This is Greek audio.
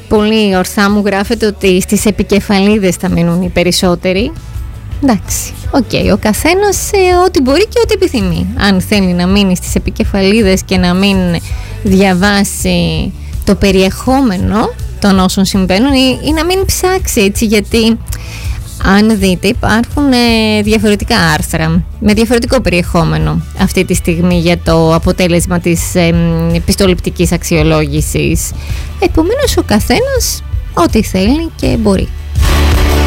Πολύ ορθά μου γράφεται ότι στις επικεφαλίδες θα μείνουν οι περισσότεροι. Εντάξει, οκ, ο καθένας ό,τι μπορεί και ό,τι επιθυμεί. Αν θέλει να μείνει στις επικεφαλίδες και να μην διαβάσει το περιεχόμενο των όσων συμβαίνουν ή να μην ψάξει, έτσι, γιατί αν δείτε υπάρχουν διαφορετικά άρθρα με διαφορετικό περιεχόμενο αυτή τη στιγμή για το αποτέλεσμα της πιστοληπτικής αξιολόγησης. Επομένως ο καθένας ό,τι θέλει και μπορεί.